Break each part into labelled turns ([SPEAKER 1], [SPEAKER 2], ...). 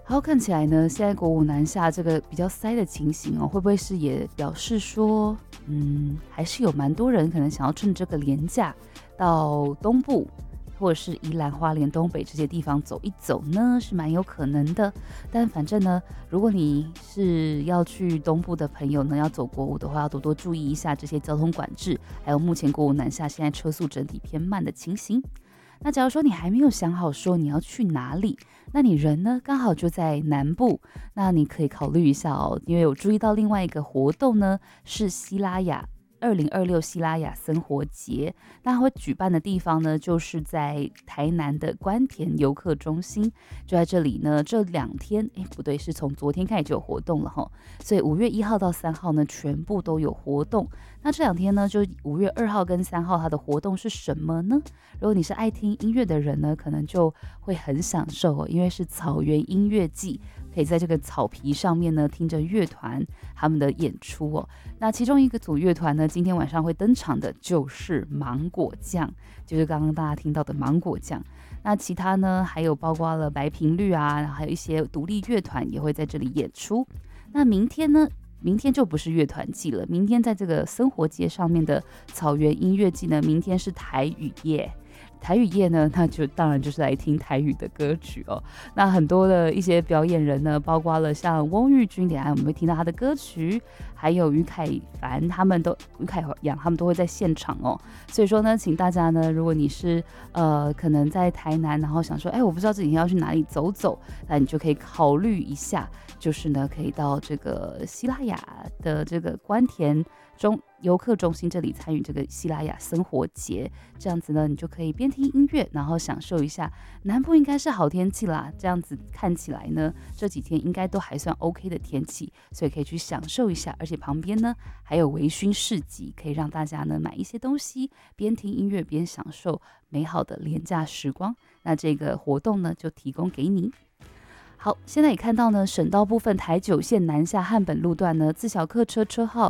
[SPEAKER 1] 好，看起来呢，现在国五南下这个比较塞的情形哦，会不会是也表示说，还是有蛮多人可能想要趁这个连假到东部，或者是宜兰花莲东北这些地方走一走呢？是蛮有可能的。但反正呢，如果你是要去东部的朋友呢，要走国五的话，要多多注意一下这些交通管制，还有目前国五南下现在车速整体偏慢的情形。那假如说你还没有想好说你要去哪里，那你人呢刚好就在南部，那你可以考虑一下哦，因为有注意到另外一个活动呢，是西拉雅2026西拉雅生活节，那它会举办的地方呢，就是在台南的官田游客中心，就在这里呢，这2天，不对，是从昨天开始就有活动了哈，所以5月1号到3号呢，全部都有活动。那这2天呢，就5月2号跟3号，它的活动是什么呢？如果你是爱听音乐的人呢，可能就会很享受哦，因为是草原音乐季，可以在这个草皮上面呢，听着乐团他们的演出哦。那其中一个组乐团呢，今天晚上会登场的就是芒果酱，就是刚刚大家听到的芒果酱。那其他呢，还有包括了白频率啊，还有一些独立乐团也会在这里演出。那明天呢？明天就不是乐团季了，明天在这个生活节上面的草原音乐季呢，明天是台语夜。台语夜呢，那就当然就是来听台语的歌曲哦。那很多的一些表演人呢，包括了像翁玉君，等一下我们会听到他的歌曲，还有于凯凡，于凯阳他们都会在现场哦。所以说呢，请大家呢，如果你是可能在台南，然后想说，我不知道这几天要去哪里走走，那你就可以考虑一下，就是呢，可以到这个西拉雅的这个官田游客中心这里参与这个西拉雅生活节，这样子呢，你就可以边听音乐，然后享受一下。南部应该是好天气啦，这样子看起来呢，这几天应该都还算 OK 的天气，所以可以去享受一下。而且旁边呢还有微醺市集，可以让大家呢买一些东西，边听音乐边享受美好的连假时光。那这个活动呢就提供给你。好，现在也看到呢，省道部分台9线南下汉本路段呢，自小客车车号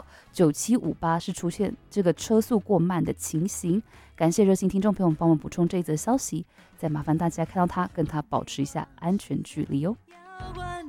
[SPEAKER 1] 9758是出现这个车速过慢的情形。感谢热心听众朋友们帮我补充这一则消息，再麻烦大家看到它，跟它保持一下安全距离哦。